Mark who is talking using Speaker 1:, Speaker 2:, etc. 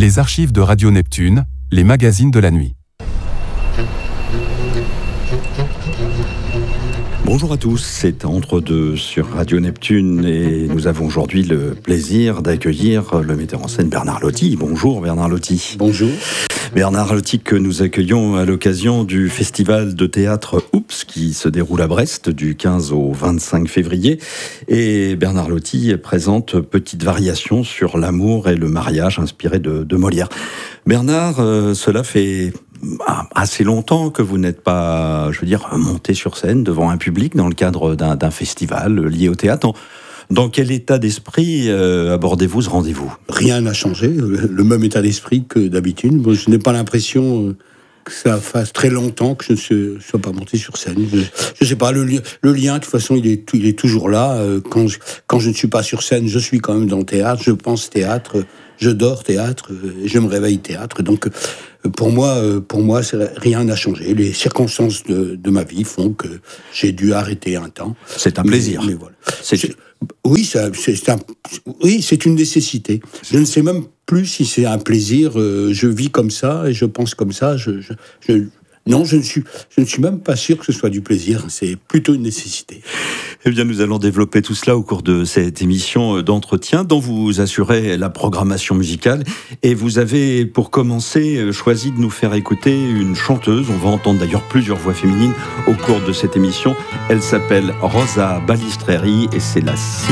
Speaker 1: Les archives de Radio Neptune, les magazines de la nuit.
Speaker 2: Bonjour à tous, c'est Entre deux sur Radio Neptune et nous avons aujourd'hui le plaisir d'accueillir le metteur en scène Bernard Lotti. Bonjour Bernard Lotti.
Speaker 3: Bonjour.
Speaker 2: Bernard Lotti que nous accueillons à l'occasion du festival de théâtre Oups qui se déroule à Brest du 15 au 25 février. Et Bernard Lotti présente Petite variation sur l'amour et le mariage inspiré de Molière. Bernard, cela fait assez longtemps que vous n'êtes pas, monté sur scène devant un public dans le cadre d'un festival lié au théâtre. Dans quel état d'esprit abordez-vous ce rendez-vous ?
Speaker 3: Rien n'a changé, le même état d'esprit que d'habitude. Moi, je n'ai pas l'impression que ça fasse très longtemps que je ne sois pas monté sur scène. Je ne sais pas, le lien, de toute façon, il est toujours là. Quand je ne suis pas sur scène, je suis quand même dans le théâtre, je pense théâtre, je dors théâtre, et je me réveille théâtre. Donc, pour moi, rien n'a changé. Les circonstances de ma vie font que j'ai dû arrêter un temps.
Speaker 2: C'est un plaisir.
Speaker 3: Mais voilà. Oui, c'est une nécessité. Je ne sais même plus si c'est un plaisir. Je vis comme ça et je pense comme ça. Non, je ne suis même pas sûr que ce soit du plaisir. C'est plutôt une nécessité.
Speaker 2: Eh bien, nous allons développer tout cela au cours de cette émission d'entretien dont vous assurez la programmation musicale. Et vous avez, pour commencer, choisi de nous faire écouter une chanteuse. On va entendre d'ailleurs plusieurs voix féminines au cours de cette émission. Elle s'appelle Rosa Balistreri et c'est la